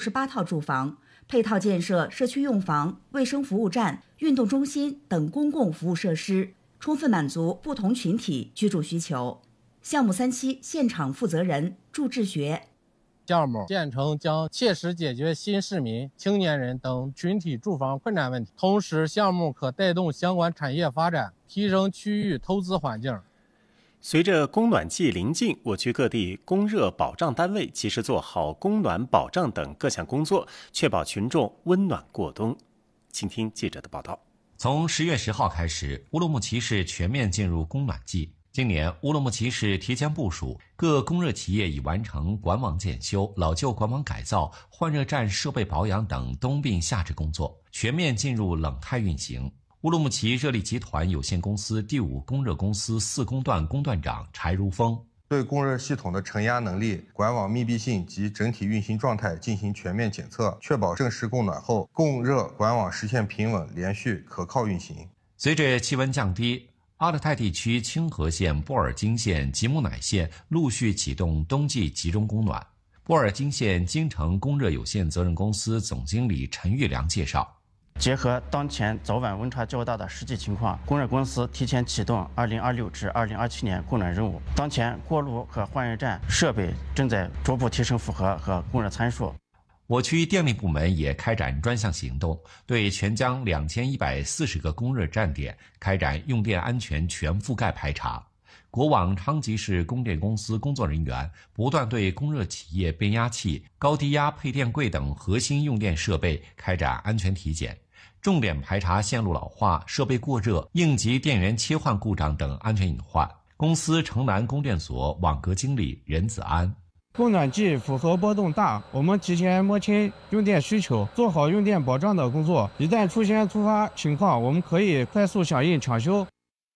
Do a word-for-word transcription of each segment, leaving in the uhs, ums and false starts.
十八套住房，配套建设社区用房、卫生服务站、运动中心等公共服务设施，充分满足不同群体居住需求。项目三期现场负责人祝志学， 项目建成将切实解决新市民、青年人等群体住房困难问题，同时项目可带动相关产业发展，提升区域投资环境。 随着供暖季临近，我区各地供热保障单位及时做好供暖保障等各项工作，确保群众温暖过冬。请听记者的报道。 从十月十号开始，乌鲁木齐市全面进入供暖季。今年，乌鲁木齐市提前部署，各供热企业已完成管网检修、老旧管网改造、换热站设备保养等冬病夏治工作，全面进入冷态运行。乌鲁木齐热力集团有限公司第五供热公司四供段供段长柴如峰对供热系统的承压能力、管网密闭性及整体运行状态进行全面检测，确保正式供暖后，供热管网实现平稳、连续、可靠运行。 随着气温降低，阿勒泰地区清河县、波尔津县、吉木乃县陆续启动冬季集中供暖。波尔津县京城供热有限责任公司总经理陈玉良介绍， 结合当前早晚温差较大的实际情况，供热公司提前启动二零二六至二零二七年供暖任务。当前锅炉和换热站设备正在逐步提升负荷和供热参数。 我区电力部门也开展专项行动，对全疆两千一百四十个供热站点开展用电安全全覆盖排查。国网昌吉市供电公司工作人员不断对供热企业变压器、高低压配电柜等核心用电设备开展安全体检，重点排查线路老化、设备过热、应急电源切换故障等安全隐患。公司城南供电所网格经理任子安， 供暖季负荷波动大，我们提前摸清用电需求，做好用电保障的工作。一旦出现突发情况，我们可以快速响应抢修。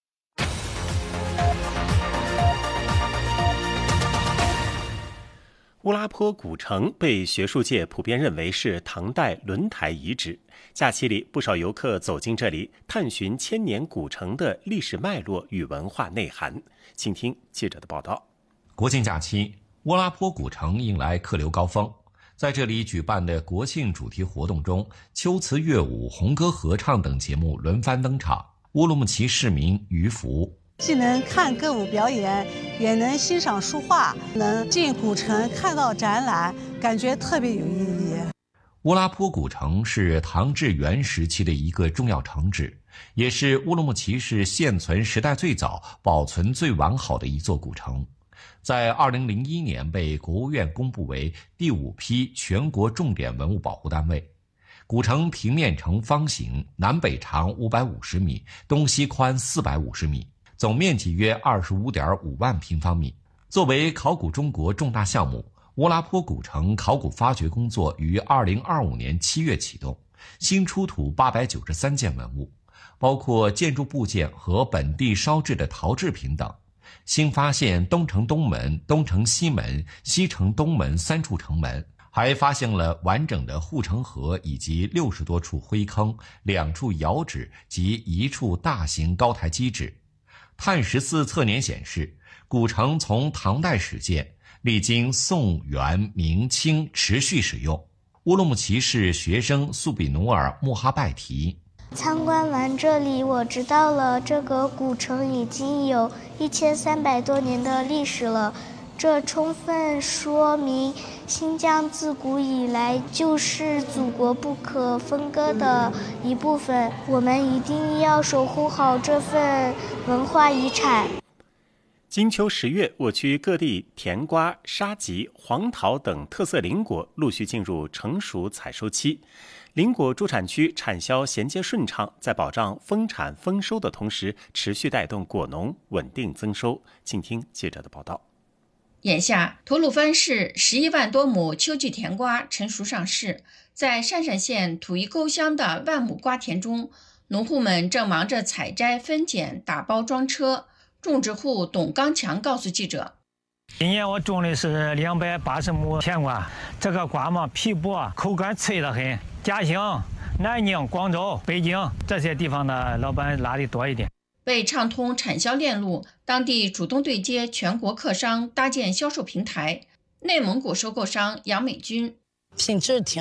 乌拉坡古城被学术界普遍认为是唐代轮台遗址。假期里，不少游客走进这里，探寻千年古城的历史脉络与文化内涵。请听记者的报道。 国庆假期，乌拉坡古城迎来客流高峰，在这里举办的国庆主题活动中，秋词乐舞、红歌合唱等节目轮番登场。乌鲁木齐市民于福， 既能看歌舞表演，也能欣赏书画，能进古城看到展览，感觉特别有意义。 乌拉坡古城是唐至元时期的一个重要城址，也是乌鲁木齐市现存时代最早、保存最完好的一座古城。在二零零一年被国务院公布为第五批全国重点文物保护单位。古城平面呈方形，南北长五百五十米，东西宽四百五十米，总面积约二十五点五万平方米。作为考古中国重大项目，乌拉坡古城考古发掘工作于二零二五年七月启动，新出土八百九十三件文物，包括建筑部件和本地烧制的陶制品等。新发现东城东门、东城西门、西城东门三处城门，还发现了完整的护城河以及六十多处灰坑、两处窑址及一处大型高台基址。碳十四测年显示，古城从唐代始建，历经宋、元、明、清持续使用。乌鲁木齐市学生苏比努尔·穆哈拜提， 参观完这里，我知道了这个古城已经有一千三百多年的历史了。这充分说明新疆自古以来就是祖国不可分割的一部分，我们一定要守护好这份文化遗产。 金秋十月，我区各地甜瓜、沙棘、黄桃等特色林果陆续进入成熟采收期。林果主产区产销衔接顺畅，在保障丰产丰收的同时，持续带动果农稳定增收。请听记者的报道。 眼下，吐鲁番市十一万多亩秋季甜瓜成熟上市，在鄯善县土宜沟乡的万亩瓜田中，农户们正忙着采摘、分拣、打包装车。种植户董刚强告诉记者， 今年我种的是两百八十亩甜瓜，这个瓜嘛皮薄，口感脆得很。嘉兴、南宁、广州、北京这些地方的老板拉的多一点。 为畅通产销链路，当地主动对接全国客商，搭建销售平台。内蒙古收购商杨美军， 品质挺